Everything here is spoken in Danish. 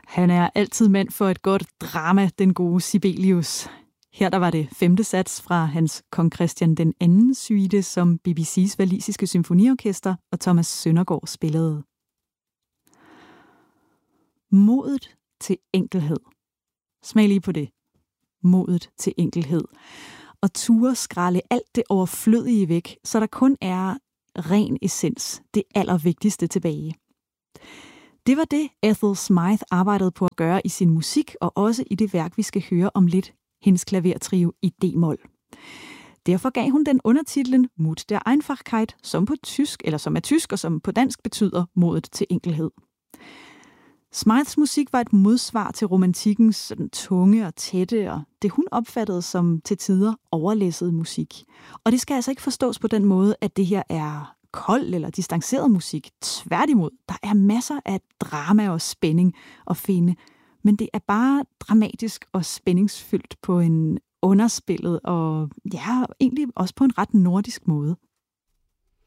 Han er altid mand for et godt drama, den gode Sibelius. Her der var det 5. sats fra hans Kong Christian den anden suite, som BBC's walisiske symfoniorkester og Thomas Søndergaard spillede. Modet til enkelhed. Smag lige på det. Modet til enkelhed. Og ture skrælle alt det overflødige væk, så der kun er ren essens, det allervigtigste tilbage. Det var det, Ethel Smythe arbejdede på at gøre i sin musik, og også i det værk, vi skal høre om lidt, hendes klavertrio i D-mol. Derfor gav hun den undertitlen Mut der Einfachkeit, som på tysk, eller som er tysk, og som på dansk betyder modet til enkelhed. Smythes musik var et modsvar til romantikkens sådan tunge og tætte, og det hun opfattede som til tider overlæsset musik. Og det skal altså ikke forstås på den måde, at det her er kold eller distanceret musik. Tværtimod, der er masser af drama og spænding at finde, men det er bare dramatisk og spændingsfyldt på en underspillet og ja, egentlig også på en ret nordisk måde.